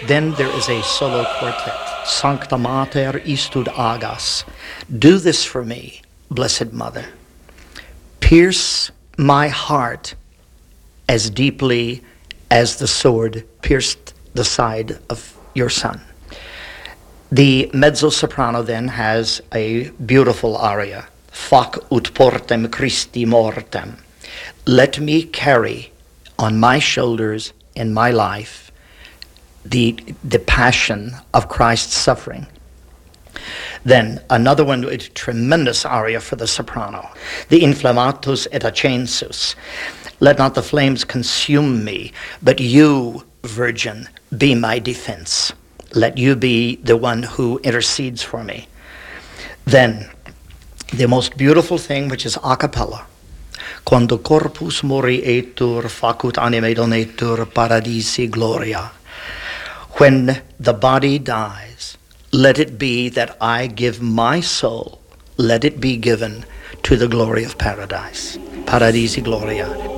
Then there is a solo quartet, Sancta Mater istud agas. Do this for me, Blessed Mother. Pierce my heart as deeply as the sword pierced the side of your Son. The mezzo-soprano then has a beautiful aria, Fac ut portem Christi mortem. Let me carry on my shoulders in my life the passion of Christ's suffering. Then another one, a tremendous aria for the soprano, the Inflammatus et Accensus. Let not the flames consume me, but you, Virgin, be my defense. Let you be the one who intercedes for me. Then the most beautiful thing, which is a cappella. Quando corpus morietur facut anime donetur paradisi gloria. When the body dies, let it be that I give my soul, let it be given to the glory of paradise. Paradisi gloria.